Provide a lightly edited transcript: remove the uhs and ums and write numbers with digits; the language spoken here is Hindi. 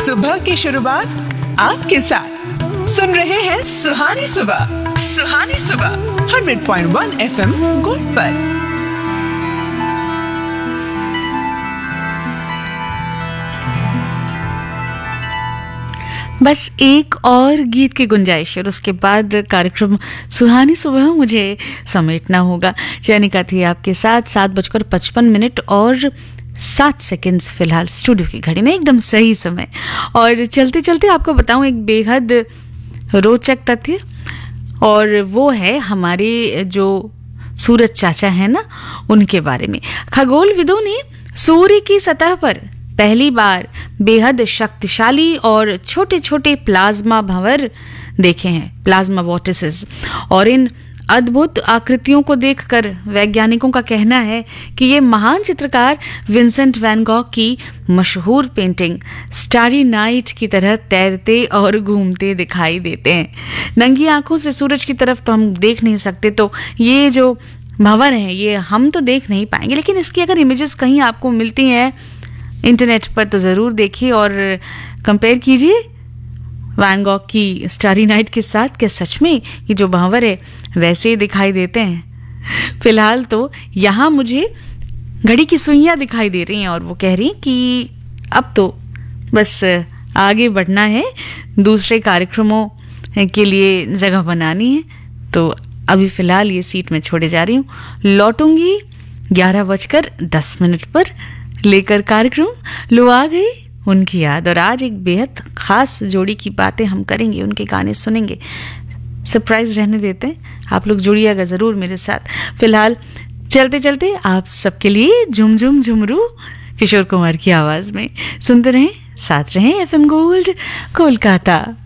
सुबह की शुरुआत आपके साथ। सुन रहे हैं सुहानी सुबह। सुहानी सुबह 100.1 FM गोल्ड पर। बस एक और गीत की गुंजाइश और उसके बाद कार्यक्रम सुहानी सुबह मुझे समेटना होगा। जैनिका थी आपके साथ 7:55 और 7 सेकंड्स फिलहाल स्टूडियो की घड़ी में, एकदम सही समय। और चलते चलते आपको बताऊं एक बेहद रोचक तथ्य, और वो है हमारे जो सूरज चाचा है ना, उनके बारे में। खगोलविदों ने सूर्य की सतह पर पहली बार बेहद शक्तिशाली और छोटे छोटे प्लाज्मा भंवर देखे हैं, प्लाज्मा वॉर्टिसेस। और इन अद्भुत आकृतियों को देखकर वैज्ञानिकों का कहना है कि ये महान चित्रकार विंसेंट वैन गॉग की मशहूर पेंटिंग स्टारी नाइट की तरह तैरते और घूमते दिखाई देते हैं। नंगी आंखों से सूरज की तरफ तो हम देख नहीं सकते, तो ये जो भंवर हैं ये हम तो देख नहीं पाएंगे, लेकिन इसकी अगर इमेजेस कहीं आपको मिलती हैं इंटरनेट पर तो ज़रूर देखिए और कंपेयर कीजिए वैन गॉग की स्टारी नाइट के साथ। क्या सच में ये जो भंवर है वैसे ही दिखाई देते हैं? फिलहाल तो यहाँ मुझे घड़ी की सुइयाँ दिखाई दे रही हैं और वो कह रही कि अब तो बस आगे बढ़ना है, दूसरे कार्यक्रमों के लिए जगह बनानी है। तो अभी फ़िलहाल ये सीट मैं छोड़े जा रही हूँ, लौटूंगी 11:10 पर लेकर कार्यक्रम लो आ गई उनकी याद। और आज एक बेहद खास जोड़ी की बातें हम करेंगे, उनके गाने सुनेंगे, सरप्राइज रहने देते हैं। आप लोग जुड़िएगा ज़रूर मेरे साथ। फिलहाल चलते चलते आप सबके लिए झुम झुम झुमरू किशोर कुमार की आवाज़ में सुनते रहें, साथ रहें FM गोल्ड कोलकाता।